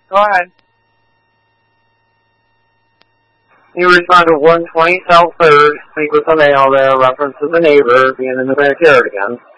Go ahead. You respond to 120 South 3rd, speak with the male there, reference to the neighbor being in the backyard again.